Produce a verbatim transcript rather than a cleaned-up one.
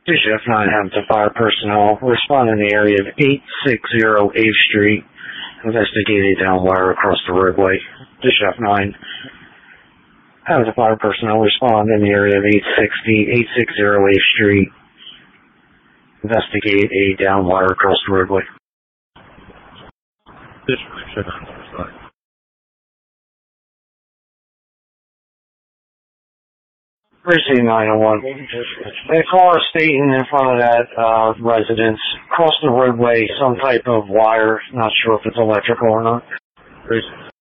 District nine Hamilton Fire personnel respond in the area of eight sixty eighth Street. Investigate a down wire across the roadway. District nine Hamilton Fire personnel respond in the area of eight sixty eighth Street. Investigate a down wire across the roadway. District nine. Precinct nine oh one. A car stating in front of that uh, residence across the roadway some type of wire. Not sure if it's electrical or not. Precinct